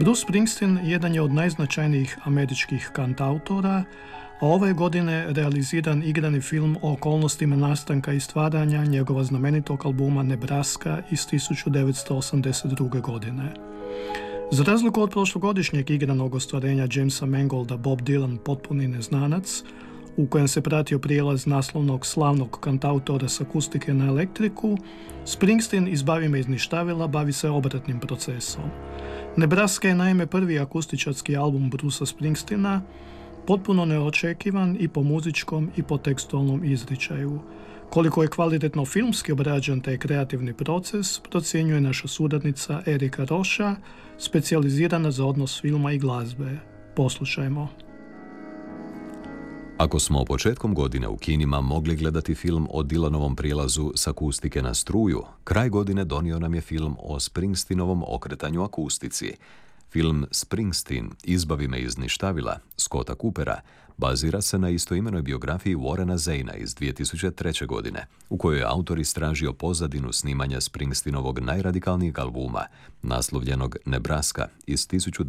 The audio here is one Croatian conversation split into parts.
Bruce Springsteen jedan je od najznačajnijih američkih kantautora, a ove godine realiziran igrani film o okolnostima nastanka i stvaranja njegova znamenitog albuma Nebraska iz 1982. godine. Za razliku od prošlogodišnjeg igranog ostvarenja Jamesa Mangolda Bob Dylan potpuni neznanac, u kojem se pratio prijelaz naslovnog slavnog kantautora s akustike na elektriku, Springsteen iz Bavi me iz ništavila bavi se obratnim procesom. Nebraska je naime prvi akustičarski album Brucea Springsteena, potpuno neočekivan i po muzičkom i po tekstualnom izričaju. Koliko je kvalitetno filmski obrađen taj kreativni proces, procjenjuje naša suradnica Erika Roša, specijalizirana za odnos filma i glazbe. Poslušajmo. Ako smo početkom godine u kinima mogli gledati film o Dylanovom prijelazu s akustike na struju, kraj godine donio nam je film o Springsteenovom okretanju akustici. Film Springsteen, Izbavi me iz ništavila, Scotta Coopera, bazira se na istoimenoj biografiji Warrena Zeyna iz 2003. godine, u kojoj je autor istražio pozadinu snimanja Springsteenovog najradikalnijeg albuma, naslovljenog Nebraska iz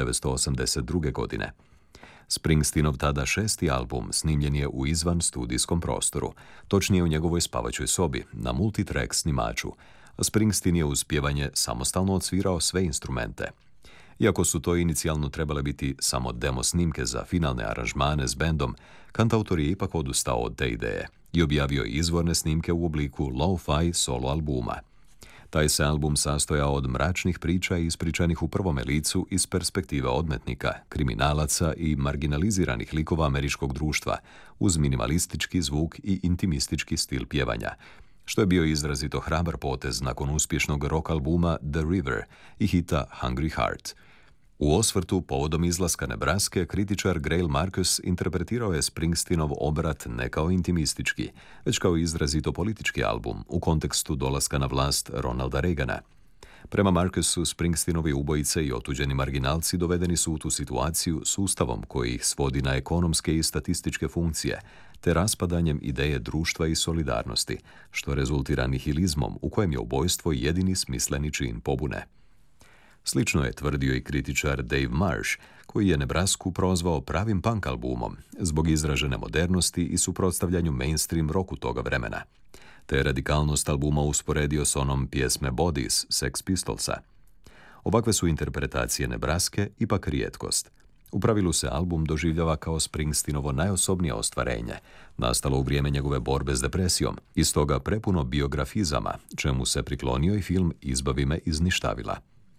1982. godine. Springsteenov tada 6. album snimljen je u izvan studijskom prostoru, točnije u njegovoj spavaćoj sobi, na multitrack snimaču, a Springsteen je uz pjevanje samostalno odsvirao sve instrumente. Iako su to inicijalno trebale biti samo demo snimke za finalne aranžmane s bendom, kantautor je ipak odustao od te ideje i objavio izvorne snimke u obliku lo-fi solo albuma. Taj se album sastojao od mračnih priča ispričanih u prvome licu iz perspektive odmetnika, kriminalaca i marginaliziranih likova američkog društva, uz minimalistički zvuk i intimistički stil pjevanja, što je bio izrazito hrabar potez nakon uspješnog rock albuma The River i hita Hungry Heart. U osvrtu povodom izlaska Nebraske, kritičar Greil Marcus interpretirao je Springsteenov obrat ne kao intimistički, već kao izrazito politički album u kontekstu dolaska na vlast Ronalda Reagana. Prema Marcusu, Springsteenovi ubojice i otuđeni marginalci dovedeni su u tu situaciju sustavom koji ih svodi na ekonomske i statističke funkcije, te raspadanjem ideje društva i solidarnosti, što rezultira nihilizmom u kojem je ubojstvo jedini smisleni čin pobune. Slično je tvrdio i kritičar Dave Marsh, koji je Nebrasku prozvao pravim punk albumom zbog izražene modernosti i suprotstavljanju mainstream roku toga vremena, te radikalnost albuma usporedio s onom pjesme Bodies Sex Pistolsa. Ovakve su interpretacije Nebraske ipak rijetkost. U pravilu se album doživljava kao Springsteenovo najosobnije ostvarenje, nastalo u vrijeme njegove borbe s depresijom, i stoga prepuno biografizama, čemu se priklonio i film Izbavi me iz ništavila.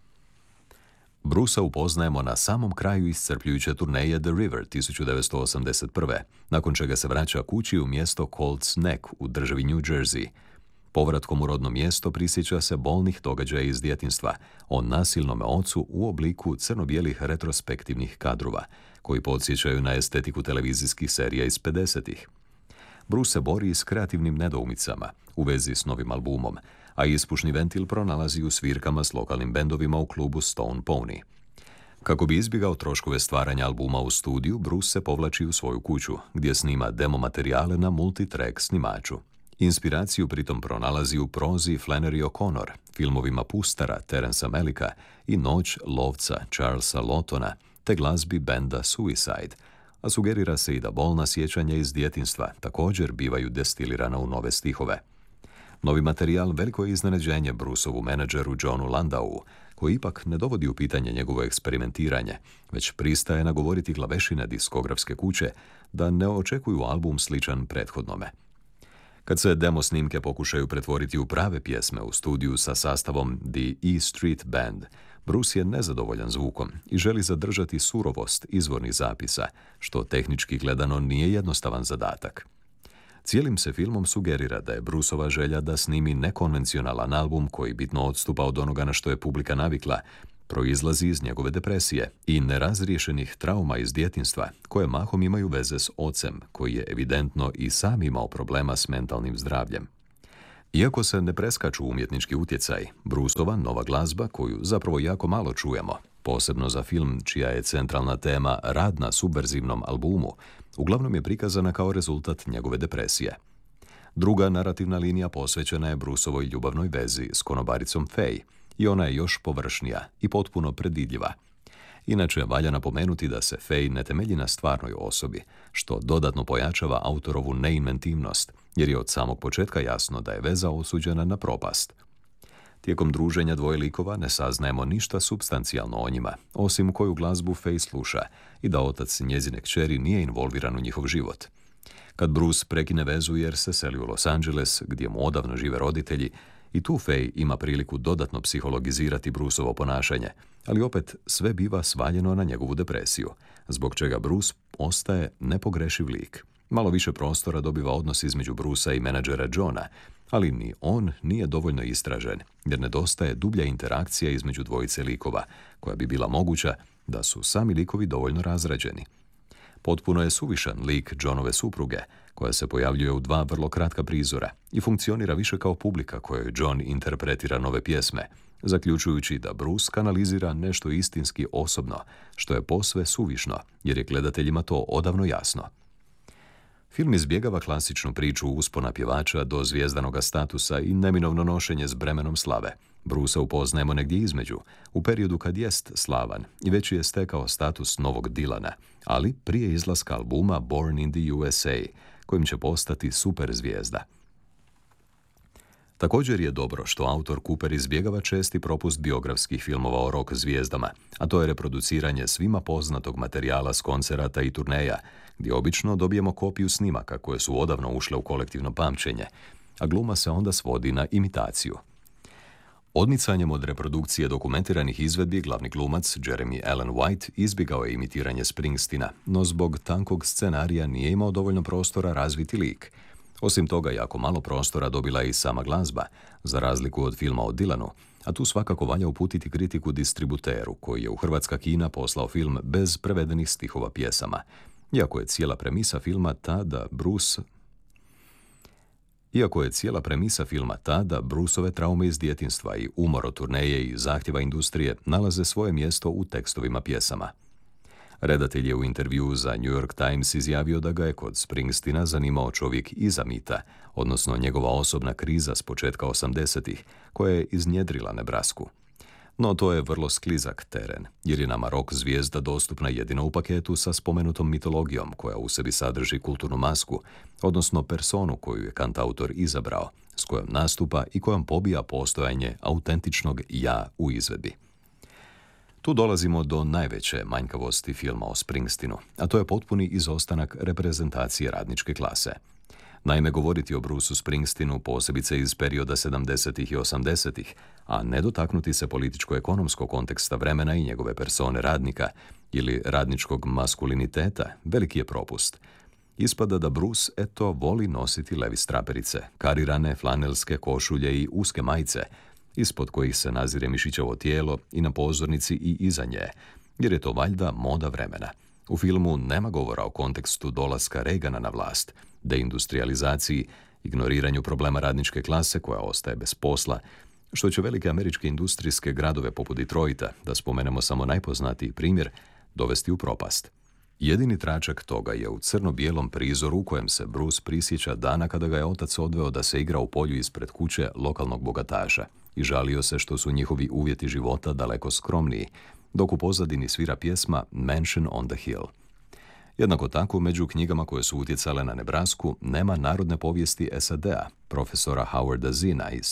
Brucea upoznajemo na samom kraju iscrpljujuće turneje The River 1981. nakon čega se vraća kući u mjesto Colts Neck u državi New Jersey. Povratkom u rodno mjesto prisjeća se bolnih događaja iz djetinjstva, o nasilnome ocu u obliku crno-bijelih retrospektivnih kadrova, koji podsjećaju na estetiku televizijskih serija iz 50-ih. Bruce se bori s kreativnim nedoumicama u vezi s novim albumom, a ispušni ventil pronalazi u svirkama s lokalnim bendovima u klubu Stone Pony. Kako bi izbjegao troškove stvaranja albuma u studiju, Bruce se povlači u svoju kuću, gdje snima demo materijale na multitrack snimaču. Inspiraciju pritom pronalazi u prozi Flannery O'Connor, filmovima Pustara Terensa Malicka i Noć lovca Charlesa Lawtona, te glazbi benda Suicide, a sugerira se i da bolna sjećanja iz djetinjstva također bivaju destilirana u nove stihove. Novi materijal veliko je iznenađenje Bruceovu menadžeru Johnu Landau, koji ipak ne dovodi u pitanje njegovo eksperimentiranje, već pristaje nagovoriti glavešine diskografske kuće da ne očekuju album sličan prethodnome. Kad se demo snimke pokušaju pretvoriti u prave pjesme u studiju sa sastavom The E Street Band, Bruce je nezadovoljan zvukom i želi zadržati surovost izvornih zapisa, što tehnički gledano nije jednostavan zadatak. Cijelim se filmom sugerira da je Bruceova želja da snimi nekonvencionalan album koji bitno odstupa od onoga na što je publika navikla, proizlazi iz njegove depresije i nerazriješenih trauma iz djetinjstva, koje mahom imaju veze s ocem, koji je evidentno i sam imao problema s mentalnim zdravljem. Iako se ne preskaču umjetnički utjecaj, Bruceova nova glazba, koju zapravo jako malo čujemo, posebno za film čija je centralna tema rad na subverzivnom albumu, uglavnom je prikazana kao rezultat njegove depresije. Druga narativna linija posvećena je Bruceovoj ljubavnoj vezi s konobaricom Faye, i ona je još površnija i potpuno predvidljiva. Inače, valja napomenuti da se Fay ne temelji na stvarnoj osobi, što dodatno pojačava autorovu neinventivnost, jer je od samog početka jasno da je veza osuđena na propast. Tijekom druženja dvoje likova ne saznajemo ništa supstancijalno o njima, osim koju glazbu Fay sluša i da otac njezine kćeri nije involviran u njihov život. Kad Bruce prekine vezu jer se seli u Los Angeles, gdje mu odavno žive roditelji, i tu Fay ima priliku dodatno psihologizirati Bruceovo ponašanje, ali opet sve biva svaljeno na njegovu depresiju, zbog čega Bruce ostaje nepogrešiv lik. Malo više prostora dobiva odnos između Brucea i menadžera Johna, ali ni on nije dovoljno istražen, jer nedostaje dublja interakcija između dvojice likova, koja bi bila moguća da su sami likovi dovoljno razrađeni. Potpuno je suvišan lik Johnove supruge, koja se pojavljuje u 2 vrlo kratka prizora i funkcionira više kao publika kojoj John interpretira nove pjesme, zaključujući da Bruce kanalizira nešto istinski osobno, što je posve suvišno, jer je gledateljima to odavno jasno. Film izbjegava klasičnu priču uspona pjevača do zvijezdanoga statusa i neminovno nošenje s bremenom slave. Brucea upoznajemo negdje između, u periodu kad jest slavan i već je stekao status novog Dylana, ali prije izlaska albuma Born in the USA, kojim će postati super zvijezda. Također je dobro što autor Cooper izbjegava česti propust biografskih filmova o rock zvijezdama, a to je reproduciranje svima poznatog materijala s koncerata i turneja, gdje obično dobijemo kopiju snimaka koje su odavno ušle u kolektivno pamćenje, a gluma se onda svodi na imitaciju. Odmicanjem od reprodukcije dokumentiranih izvedbi, glavni glumac Jeremy Allen White izbjegao je imitiranje Springsteena, no zbog tankog scenarija nije imao dovoljno prostora razviti lik. Osim toga, jako malo prostora dobila je i sama glazba, za razliku od filma o Dylanu, a tu svakako valja uputiti kritiku distributeru, koji je u hrvatska kina poslao film bez prevedenih stihova pjesama. Iako je cijela premisa filma ta da Bruceove traume iz djetinjstva i umor od turneje i zahtjeva industrije nalaze svoje mjesto u tekstovima pjesama. Redatelj je u intervjuu za New York Times izjavio da ga je kod Springsteena zanimao čovjek iza mita, odnosno njegova osobna kriza s početka 80-ih, koja je iznjedrila Nebrasku. No to je vrlo sklizak teren, jer je nama rock zvijezda dostupna jedino u paketu sa spomenutom mitologijom, koja u sebi sadrži kulturnu masku, odnosno personu koju je kantautor izabrao, s kojom nastupa i kojom pobija postojanje autentičnog ja u izvedbi. Tu dolazimo do najveće manjkavosti filma o Springsteenu, a to je potpuni izostanak reprezentacije radničke klase. Naime, govoriti o Bruceu Springsteenu posebice iz perioda 70-ih i 80-ih, a ne dotaknuti se političko-ekonomskog konteksta vremena i njegove persone radnika ili radničkog maskuliniteta, veliki je propust. Ispada da Bruce, voli nositi levis traperice, karirane flanelske košulje i uske majice, ispod kojih se nazire mišićevo tijelo i na pozornici i iza nje, jer je to valjda moda vremena. U filmu nema govora o kontekstu dolaska Reagana na vlast, deindustrializaciji, ignoriranju problema radničke klase koja ostaje bez posla, što će velike američke industrijske gradove poput Detroita, da spomenemo samo najpoznatiji primjer, dovesti u propast. Jedini tračak toga je u crno-bijelom prizoru u kojem se Bruce prisjeća dana kada ga je otac odveo da se igra u polju ispred kuće lokalnog bogataša i žalio se što su njihovi uvjeti života daleko skromniji, dok u pozadini svira pjesma Mansion on the Hill. Jednako tako, među knjigama koje su utjecale na Nebrasku nema narodne povijesti SAD-a, profesora Howarda Zinna iz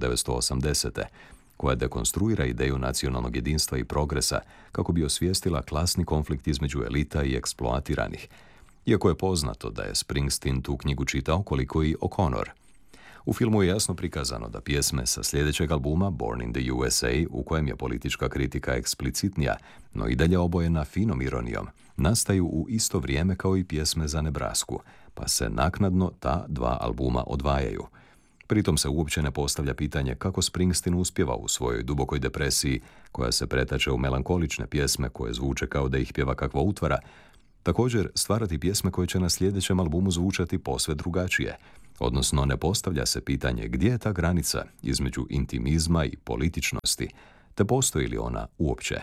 1980. koja dekonstruira ideju nacionalnog jedinstva i progresa kako bi osvijestila klasni konflikt između elita i eksploatiranih, iako je poznato da je Springsteen tu knjigu čitao koliko i O'Connor. U filmu je jasno prikazano da pjesme sa sljedećeg albuma Born in the USA, u kojem je politička kritika eksplicitnija, no i dalje obojena finom ironijom, nastaju u isto vrijeme kao i pjesme za Nebrasku, pa se naknadno ta 2 albuma odvajaju. Pritom se uopće ne postavlja pitanje kako Springsteen uspjeva u svojoj dubokoj depresiji, koja se pretače u melankolične pjesme koje zvuče kao da ih pjeva kakva utvara, također stvarati pjesme koje će na sljedećem albumu zvučati posve drugačije, odnosno ne postavlja se pitanje gdje je ta granica između intimizma i političnosti, te postoji li ona uopće.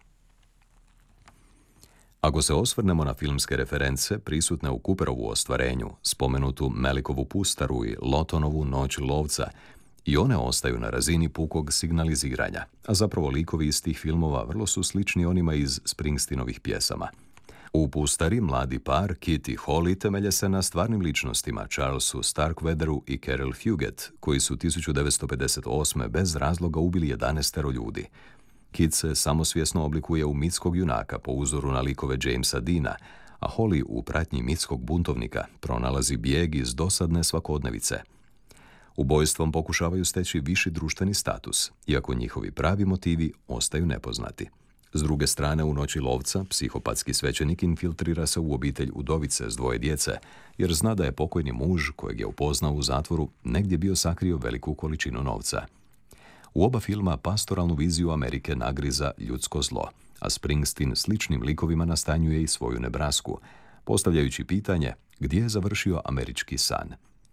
Ako se osvrnemo na filmske reference prisutne u Cooperovu ostvarenju, spomenutu Melikovu pustaru i Lotonovu Noć lovca, I one ostaju na razini pukog signaliziranja, a zapravo likovi iz tih filmova vrlo su slični onima iz Springsteenovih pjesama. U Pustari mladi par, Kit i Holly, temelje se na stvarnim ličnostima Charlesu Starkweatheru i Carol Fugate, koji su 1958. bez razloga ubili 11 ljudi. Kit se samosvjesno oblikuje u mitskog junaka po uzoru na likove Jamesa Deana, a Holly u pratnji mitskog buntovnika pronalazi bijeg iz dosadne svakodnevice. Ubojstvom pokušavaju steći viši društveni status, iako njihovi pravi motivi ostaju nepoznati. S druge strane, u Noći lovca, psihopatski svećenik infiltrira se u obitelj udovice s 2 djece, jer zna da je pokojni muž, kojeg je upoznao u zatvoru, negdje bio sakrio veliku količinu novca. U oba filma pastoralnu viziju Amerike nagriza ljudsko zlo, a Springsteen sličnim likovima nastanjuje i svoju Nebrasku, postavljajući pitanje gdje je završio američki san.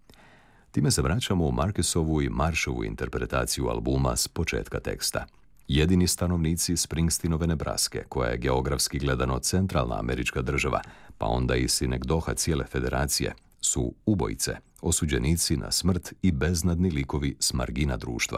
Time se vraćamo u Marquesovu i Marshovu interpretaciju albuma s početka teksta. Jedini stanovnici Springsteenove Nebraske, koja je geografski gledano centralna američka država, pa onda i sinekdoha cijele federacije, su ubojice, osuđenici na smrt i beznadni likovi s margina društva.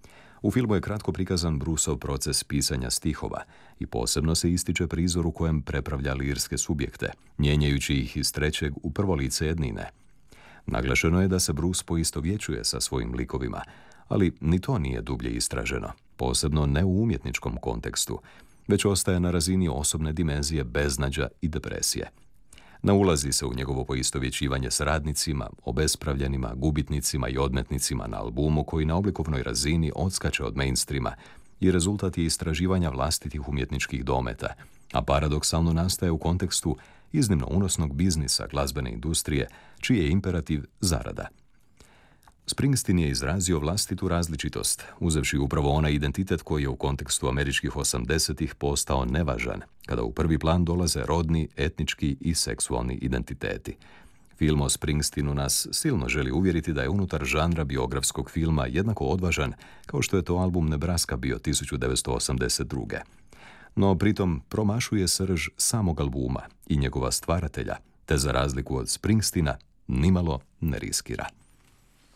U filmu je kratko prikazan Bruceov proces pisanja stihova i posebno se ističe prizor u kojem prepravlja lirske subjekte, mijenjajući ih iz trećeg u prvo lice jednine. Naglašeno je da se Bruce poistovjećuje sa svojim likovima, ali ni to nije dublje istraženo, posebno ne u umjetničkom kontekstu, već ostaje na razini osobne dimenzije beznađa i depresije. Ne ulazi se u njegovo poistovjećivanje s radnicima, obespravljenima, gubitnicima i odmetnicima na albumu koji na oblikovnoj razini odskače od mainstreama i rezultat je istraživanja vlastitih umjetničkih dometa, a paradoksalno nastaje u kontekstu iznimno unosnog biznisa glazbene industrije, čiji je imperativ zarada. Springsteen je izrazio vlastitu različitost, uzevši upravo onaj identitet koji je u kontekstu američkih 80-ih postao nevažan, kada u prvi plan dolaze rodni, etnički i seksualni identiteti. Film o Springsteenu nas silno želi uvjeriti da je unutar žanra biografskog filma jednako odvažan kao što je to album Nebraska bio 1982. No pritom promašuje srž samog albuma i njegova stvaratelja, te za razliku od Springsteena nimalo ne riskira.